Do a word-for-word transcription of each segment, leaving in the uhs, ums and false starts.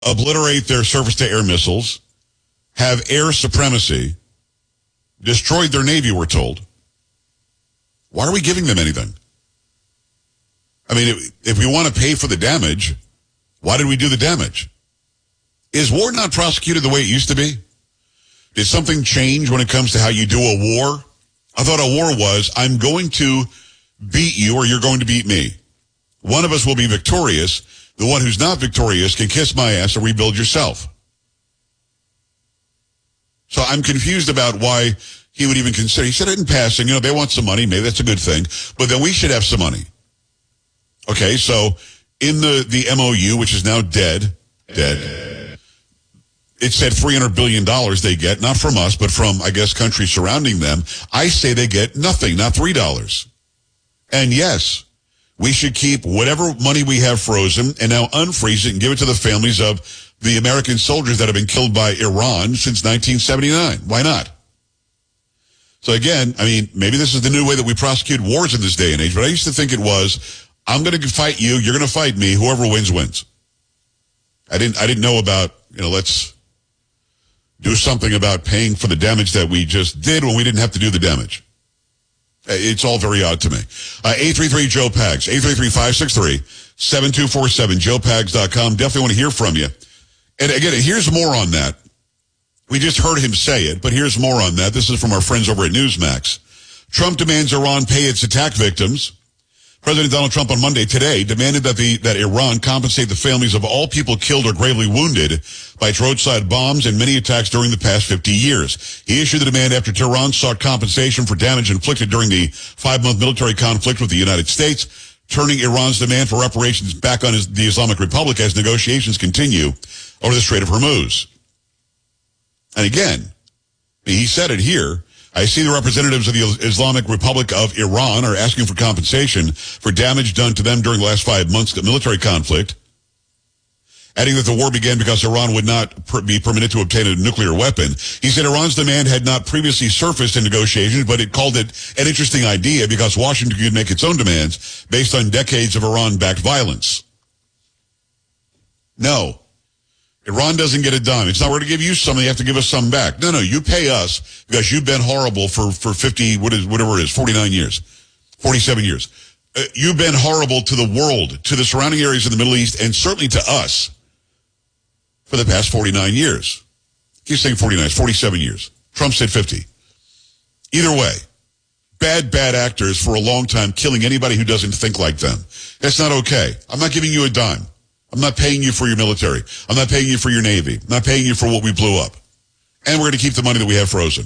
obliterate their surface-to-air missiles, have air supremacy, destroyed their navy, we're told. Why are we giving them anything? I mean, if, if we want to pay for the damage, why did we do the damage? Is war not prosecuted the way it used to be? Did something change when it comes to how you do a war? I thought a war was, I'm going to beat you or you're going to beat me. One of us will be victorious. The one who's not victorious can kiss my ass or rebuild yourself. So I'm confused about why he would even consider. He said it in passing, you know, they want some money. Maybe that's a good thing. But then we should have some money. Okay, so in the, the M O U, which is now dead, dead, it said three hundred billion dollars they get, not from us, but from, I guess, countries surrounding them. I say they get nothing, not three dollars. And yes, we should keep whatever money we have frozen and now unfreeze it and give it to the families of the American soldiers that have been killed by Iran since nineteen seventy-nine. Why not? So again, I mean, maybe this is the new way that we prosecute wars in this day and age, but I used to think it was, I'm going to fight you, you're going to fight me, whoever wins, wins. I didn't, I didn't know about, you know, let's do something about paying for the damage that we just did when we didn't have to do the damage. It's all very odd to me. Uh, eight three three Joe Pags, eight three three, five six three, seven two four seven, joe pags dot com. Definitely want to hear from you. And again, here's more on that. We just heard him say it, but here's more on that. This is from our friends over at Newsmax. Trump demands Iran pay its attack victims. President Donald Trump on Monday today demanded that the that Iran compensate the families of all people killed or gravely wounded by its roadside bombs and many attacks during the past fifty years. He issued the demand after Tehran sought compensation for damage inflicted during the five-month military conflict with the United States, turning Iran's demand for reparations back on the Islamic Republic as negotiations continue over the Strait of Hormuz. And again, he said it here, I see the representatives of the Islamic Republic of Iran are asking for compensation for damage done to them during the last five months of military conflict, adding that the war began because Iran would not per- be permitted to obtain a nuclear weapon. He said Iran's demand had not previously surfaced in negotiations, but it called it an interesting idea because Washington could make its own demands based on decades of Iran-backed violence. No. Iran doesn't get a dime. It's not we're going to give you something, you have to give us some back. No, no, you pay us because you've been horrible for, for fifty, what is, whatever it is, forty-nine years, forty-seven years. Uh, you've been horrible to the world, to the surrounding areas in the Middle East, and certainly to us for the past forty-nine years. He's saying forty-nine, it's forty-seven years. Trump said fifty. Either way, bad, bad actors for a long time killing anybody who doesn't think like them. That's not okay. I'm not giving you a dime. I'm not paying you for your military. I'm not paying you for your Navy. I'm not paying you for what we blew up. And we're going to keep the money that we have frozen.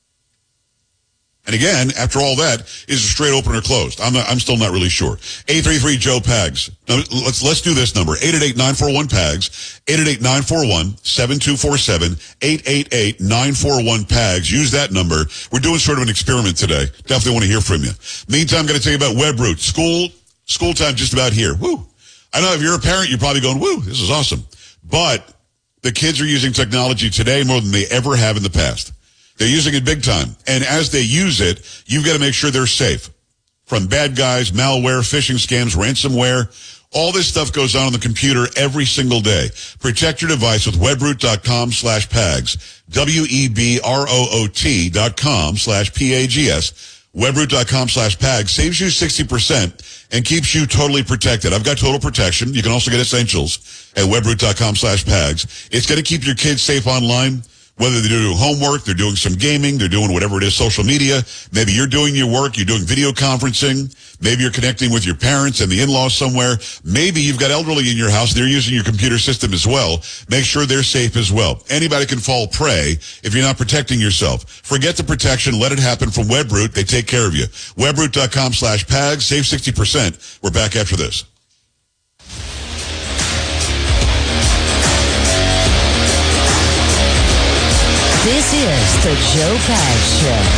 And again, after all that, is it straight open or closed? I'm not, I'm still not really sure. eight three three Joe Pags. Now, let's, let's do this number. eight eight eight, nine four one, P A G S. eight eight eight, nine four one, seven two four seven. eight eight eight, nine four one, P A G S. Use that number. We're doing sort of an experiment today. Definitely want to hear from you. Meantime, I'm going to tell you about Webroot. School, school time just about here. Woo. I know if you're a parent, you're probably going, woo, this is awesome. But the kids are using technology today more than they ever have in the past. They're using it big time. And as they use it, you've got to make sure they're safe. From bad guys, malware, phishing scams, ransomware, all this stuff goes on on the computer every single day. Protect your device with webroot.com slash PAGS. W-E-B-R-O-O-T dot com slash P-A-G-S. Webroot.com slash PAGS saves you sixty percent and keeps you totally protected. I've got total protection. You can also get essentials at webroot.com slash PAGS. It's going to keep your kids safe online, whether they're doing homework, they're doing some gaming, they're doing whatever it is, social media. Maybe you're doing your work, you're doing video conferencing. Maybe you're connecting with your parents and the in-laws somewhere. Maybe you've got elderly in your house. They're using your computer system as well. Make sure they're safe as well. Anybody can fall prey if you're not protecting yourself. Forget the protection. Let it happen from Webroot. They take care of you. Webroot.com slash PAGS. Save sixty percent. We're back after this. This is the Joe Pags Show.